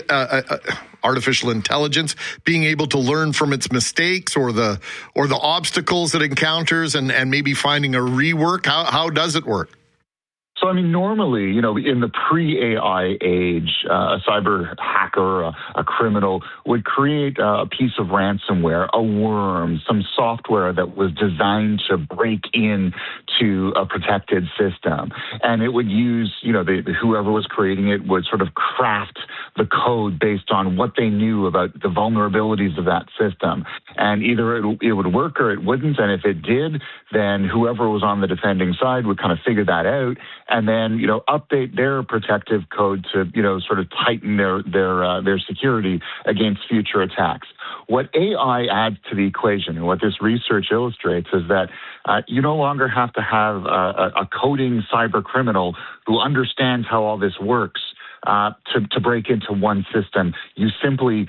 intelligence being able to learn from its mistakes or the obstacles it encounters and maybe finding a rework. How does it work? So, normally, in the pre-AI age, a cyber hacker, a criminal would create a piece of ransomware, a worm, some software that was designed to break in to a protected system. And it would use, whoever was creating it would sort of craft the code based on what they knew about the vulnerabilities of that system. And either it would work or it wouldn't. And if it did, then whoever was on the defending side would kind of figure that out and then, update their protective code to, sort of tighten their security against future attacks. What AI adds to the equation and what this research illustrates is that you no longer have to have a coding cyber criminal who understands how all this works to break into one system. You simply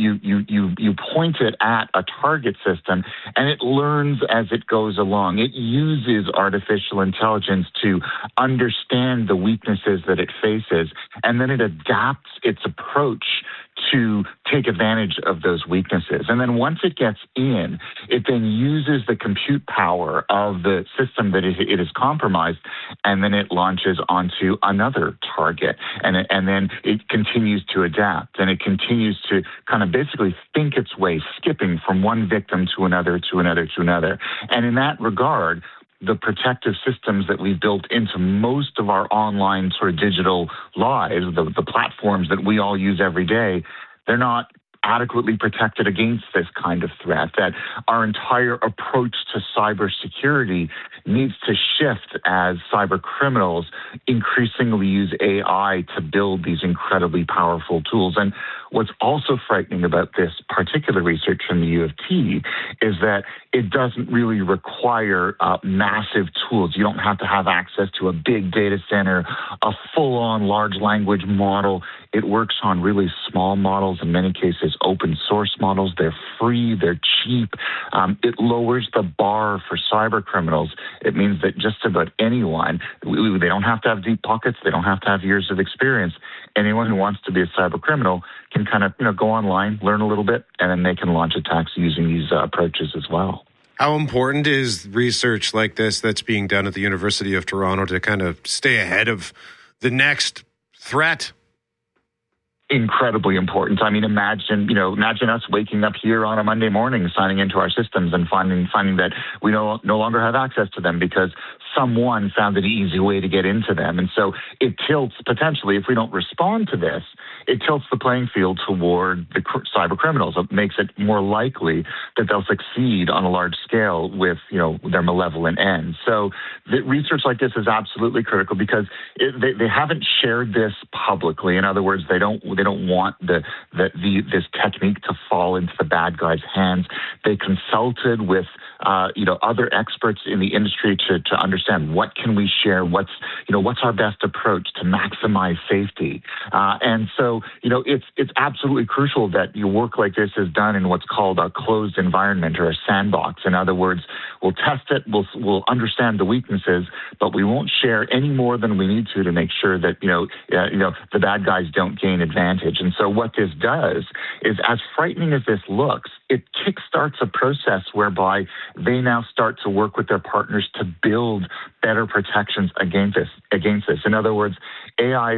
you point it at a target system, and it learns as it goes along. It uses artificial intelligence to understand the weaknesses that it faces, and then it adapts its approach to take advantage of those weaknesses. And then once it gets in, it then uses the compute power of the system that it is compromised, and then it launches onto another target. And then it continues to adapt, and it continues to kind of basically think its way, skipping from one victim to another, to another, to another. And in that regard, the protective systems that we've built into most of our online sort of digital lives, the platforms that we all use every day, they're not adequately protected against this kind of threat, that our entire approach to cybersecurity needs to shift as cyber criminals increasingly use AI to build these incredibly powerful tools. And what's also frightening about this particular research from the U of T is that it doesn't really require massive tools. You don't have to have access to a big data center, a full-on large language model. It works on really small models, in many cases open source models. They're free, they're cheap. It lowers the bar for cyber criminals. It means that just about anyone, they don't have to have deep pockets, they don't have to have years of experience. Anyone who wants to be a cyber criminal can kind of go online, learn a little bit, and then they can launch attacks using these approaches as well. How important is research like this that's being done at the University of Toronto to kind of stay ahead of the next threat? Incredibly important. I mean, imagine us waking up here on a Monday morning, signing into our systems and finding that we no longer have access to them because someone found an easy way to get into them. And so it tilts, potentially, if we don't respond to this, it tilts the playing field toward the cyber criminals. It makes it more likely that they'll succeed on a large scale with, their malevolent ends. So the research like this is absolutely critical because they haven't shared this publicly. In other words, they don't want this technique to fall into the bad guys' hands. They consulted with other experts in the industry to understand what can we share, what's our best approach to maximize safety. And so, it's absolutely crucial that your work like this is done in what's called a closed environment or a sandbox. In other words, we'll test it, we'll understand the weaknesses, but we won't share any more than we need to make sure that, the bad guys don't gain advantage. And so what this does is, as frightening as this looks, it kickstarts a process whereby they now start to work with their partners to build better protections against this. In other words, AI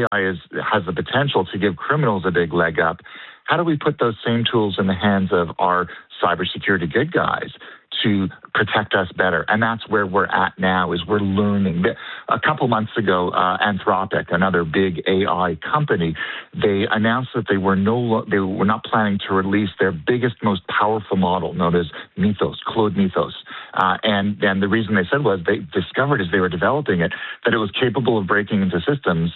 has the potential to give criminals a big leg up. How do we put those same tools in the hands of our cybersecurity good guys to protect us better. And that's where we're at now, is we're learning. A couple months ago, Anthropic, another big AI company, they announced that they were not planning to release their biggest, most powerful model, known as Mythos, Claude Mythos. And the reason they said was they discovered as they were developing it that it was capable of breaking into systems,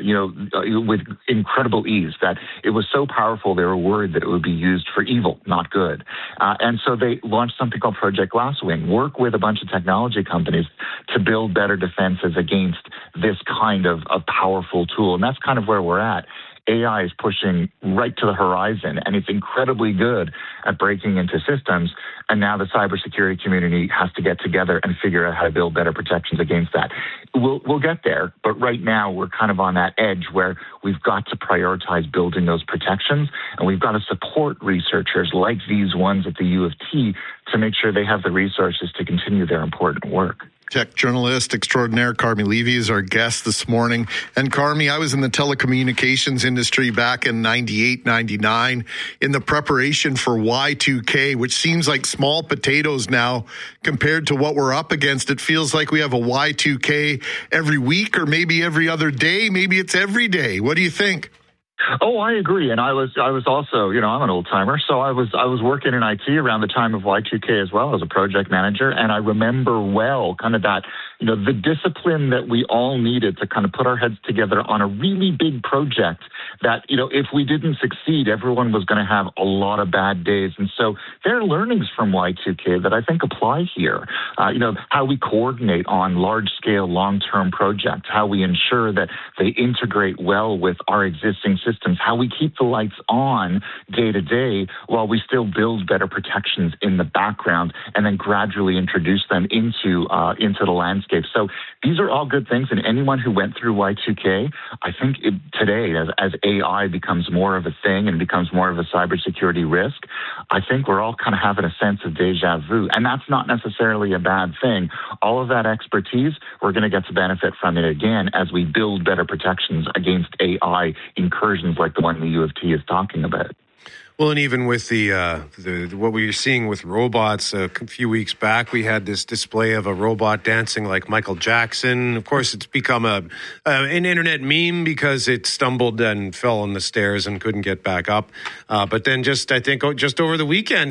with incredible ease, that it was so powerful they were worried that it would be used for evil, not good. And so they launched something called Project Glasswing, work with a bunch of technology companies to build better defenses against this kind of powerful tool. And that's kind of where we're at. AI is pushing right to the horizon, and it's incredibly good at breaking into systems. And now the cybersecurity community has to get together and figure out how to build better protections against that. We'll get there, but right now we're kind of on that edge where we've got to prioritize building those protections, and we've got to support researchers like these ones at the U of T to make sure they have the resources to continue their important work. Tech journalist extraordinaire Carmi Levy is our guest this morning. And Carmi, I was in the telecommunications industry back in 98, 99 in the preparation for Y2K, which seems like small potatoes now compared to what we're up against. It feels like we have a Y2K every week or maybe every other day. Maybe it's every day. What do you think? Oh, I agree. And I was also, I'm an old timer. So I was working in IT around the time of Y2K as well as a project manager. And I remember well kind of that, the discipline that we all needed to kind of put our heads together on a really big project that, if we didn't succeed, everyone was going to have a lot of bad days. And so there are learnings from Y2K that I think apply here. How we coordinate on large scale, long-term projects, how we ensure that they integrate well with our existing systems, how we keep the lights on day to day while we still build better protections in the background and then gradually introduce them into the landscape. So these are all good things. And anyone who went through Y2K, I think today, as AI becomes more of a thing and becomes more of a cybersecurity risk, I think we're all kind of having a sense of deja vu. And that's not necessarily a bad thing. All of that expertise, we're going to get to benefit from it again as we build better protections against AI incursions like the one the U of T is talking about. Well, and even with the what we were seeing with robots a few weeks back, we had this display of a robot dancing like Michael Jackson. Of course, it's become an internet meme because it stumbled and fell on the stairs and couldn't get back up. But then I think just over the weekend,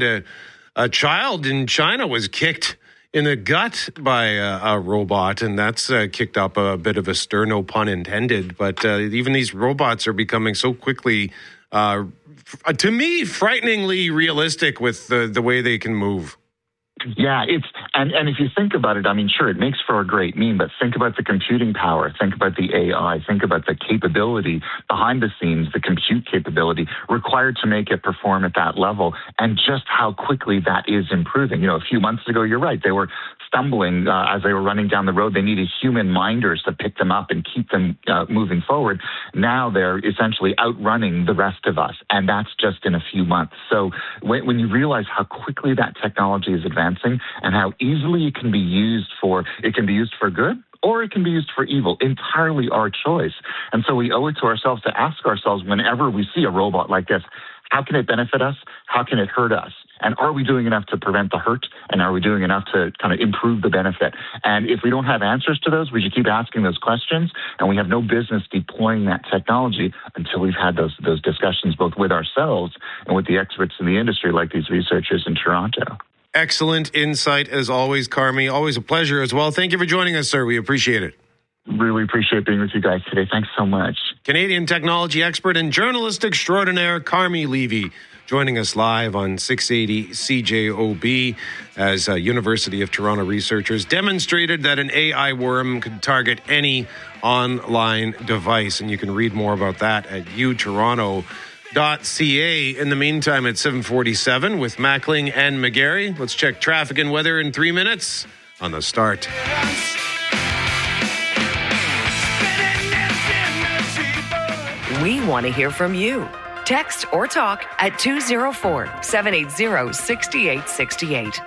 a child in China was kicked in the gut by a robot, and that's kicked up a bit of a stir, no pun intended. But even these robots are becoming so quickly, to me, frighteningly realistic with the way they can move. Yeah, and if you think about it, I mean, sure, it makes for a great meme, but think about the computing power, think about the AI, think about the capability behind the scenes, the compute capability required to make it perform at that level, and just how quickly that is improving. A few months ago, you're right, they were stumbling as they were running down the road. They needed human minders to pick them up and keep them moving forward. Now they're essentially outrunning the rest of us, and that's just in a few months. So when you realize how quickly that technology is advancing and how easily it can be used for good, or it can be used for evil, entirely our choice. And so we owe it to ourselves to ask ourselves whenever we see a robot like this, how can it benefit us? How can it hurt us? And are we doing enough to prevent the hurt? And are we doing enough to kind of improve the benefit? And if we don't have answers to those, we should keep asking those questions. And we have no business deploying that technology until we've had those discussions both with ourselves and with the experts in the industry like these researchers in Toronto. Excellent insight as always, Carmi. Always a pleasure as well. Thank you for joining us, sir. We appreciate it. Really appreciate being with you guys today. Thanks so much. Canadian technology expert and journalist extraordinaire Carmi Levy joining us live on 680 CJOB as University of Toronto researchers demonstrated that an AI worm could target any online device. And you can read more about that at utoronto.ca. In the meantime, at 7:47 with Mackling and McGarry. Let's check traffic and weather in 3 minutes on The Start. We want to hear from you. Text or talk at 204-780-6868.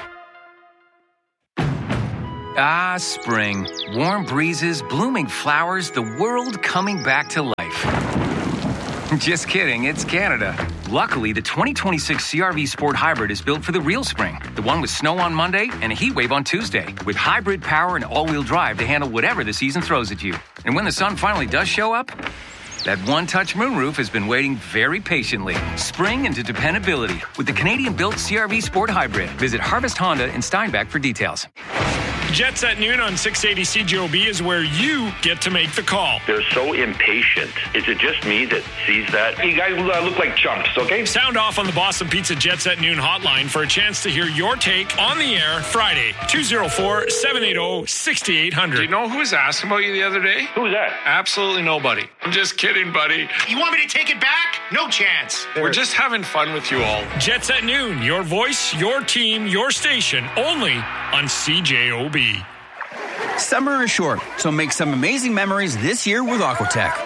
Ah, spring. Warm breezes, blooming flowers, the world coming back to life. Just kidding, it's Canada. Luckily, the 2026 CR-V Sport Hybrid is built for the real spring. The one with snow on Monday and a heat wave on Tuesday. With hybrid power and all-wheel drive to handle whatever the season throws at you. And when the sun finally does show up, that one-touch moonroof has been waiting very patiently. Spring into dependability with the Canadian-built CR-V Sport Hybrid. Visit Harvest Honda in Steinbach for details. Jets at noon on 680 CJOB is where you get to make the call. They're so impatient. Is it just me that sees that? You guys look like chumps, okay? Sound off on the Boston Pizza Jets at noon hotline for a chance to hear your take on the air Friday, 204-780-6800. Do you know who was asking about you the other day? Who's that? Absolutely nobody. I'm just kidding, buddy. You want me to take it back? No chance. We're just having fun with you all. Jets at noon, your voice, your team, your station, only on CJOB. Summer is short, so make some amazing memories this year with Aquatech.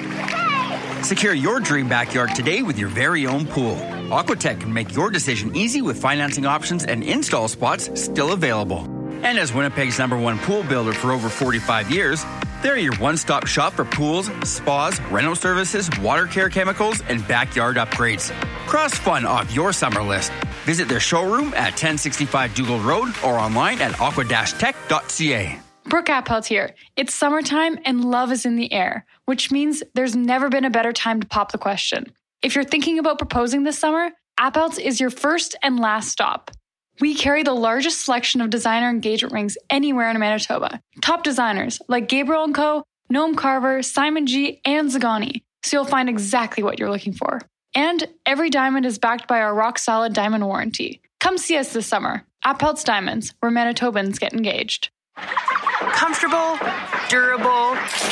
Secure your dream backyard today with your very own pool. Aquatech can make your decision easy with financing options and install spots still available. And as Winnipeg's #1 pool builder for over 45 years, they're your one-stop shop for pools, spas, rental services, water care chemicals, and backyard upgrades. Cross fun off your summer list. Visit their showroom at 1065 Dougal Road or online at aqua-tech.ca. Brooke Appelt here. It's summertime and love is in the air, which means there's never been a better time to pop the question. If you're thinking about proposing this summer, Appelt's is your first and last stop. We carry the largest selection of designer engagement rings anywhere in Manitoba. Top designers like Gabriel & Co., Noam Carver, Simon G., and Zagani, so you'll find exactly what you're looking for. And every diamond is backed by our rock-solid diamond warranty. Come see us this summer. Appelt's Diamonds, where Manitobans get engaged. Comfortable, durable,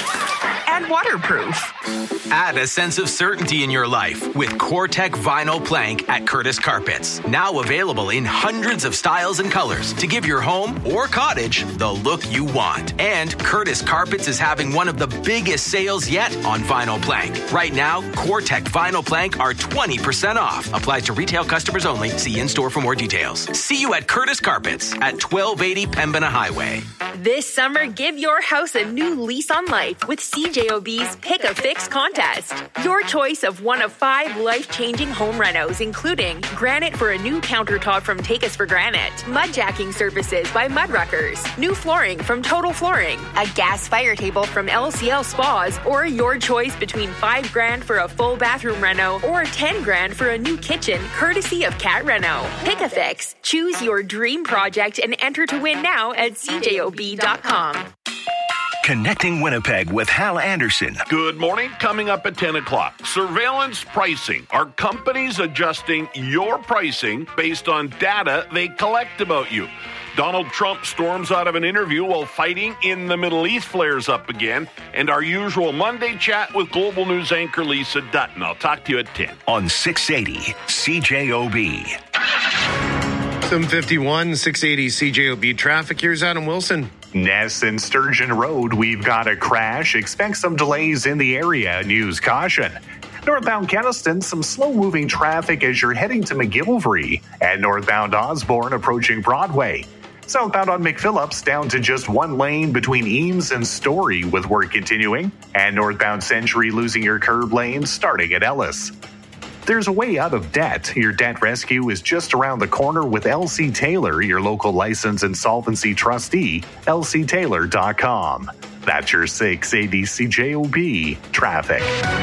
and waterproof. Add a sense of certainty in your life with CoreTech Vinyl Plank at Curtis Carpets. Now available in hundreds of styles and colors to give your home or cottage the look you want. And Curtis Carpets is having one of the biggest sales yet on vinyl plank. Right now, CoreTech Vinyl Plank are 20% off. Applies to retail customers only. See in-store for more details. See you at Curtis Carpets at 1280 Pembina Highway. This summer, give your house a new lease on life with CJOB's Pick a Fix contest. Your choice of one of 5 life-changing home renos, including granite for a new countertop from Take Us for Granite, mud jacking services by Mudruckers, new flooring from Total Flooring, a gas fire table from LCL Spas, or your choice between $5,000 for a full bathroom reno or $10,000 for a new kitchen, courtesy of Cat Reno. Pick a Fix. Choose your dream project and enter to win now at CJOB.com. Connecting Winnipeg with Hal Anderson. Good morning. Coming up at 10 o'clock. Surveillance pricing. Are companies adjusting your pricing based on data they collect about you? Donald Trump storms out of an interview while fighting in the Middle East flares up again. And our usual Monday chat with Global News anchor Lisa Dutton. I'll talk to you at 10. On 680 CJOB. 751, 680 CJOB traffic. Here's Adam Wilson. Ness and Sturgeon Road, we've got a crash. Expect some delays in the area. Use caution. Northbound Keniston, some slow-moving traffic as you're heading to McGillivray. And northbound Osborne approaching Broadway. Southbound on McPhillips down to just one lane between Eames and Story with work continuing. And northbound Century losing your curb lane starting at Ellis. There's a way out of debt. Your debt rescue is just around the corner with LC Taylor, your local license insolvency trustee, lctaylor.com. That's your 680 CJOB traffic.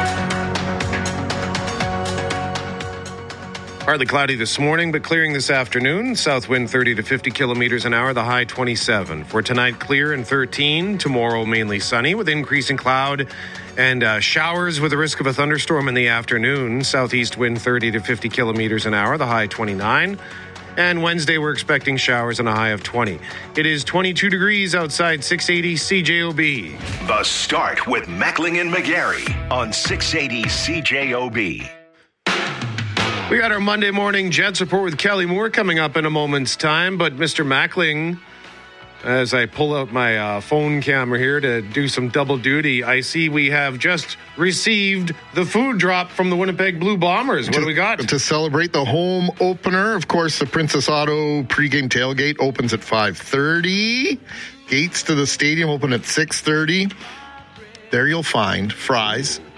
Partly cloudy this morning, but clearing this afternoon. South wind 30 to 50 kilometers an hour, the high 27. For tonight, clear and 13. Tomorrow, mainly sunny with increasing cloud and showers with a risk of a thunderstorm in the afternoon. Southeast wind 30 to 50 kilometers an hour, the high 29. And Wednesday, we're expecting showers and a high of 20. It is 22 degrees outside 680 CJOB. The Start with Mackling and McGarry on 680 CJOB. We got our Monday morning Jets report with Kelly Moore coming up in a moment's time. But Mr. Mackling, as I pull out my phone camera here to do some double duty, I see we have just received the food drop from the Winnipeg Blue Bombers. What do we got? To celebrate the home opener, of course, the Princess Auto pregame tailgate opens at 5:30. Gates to the stadium open at 6:30. There you'll find fries,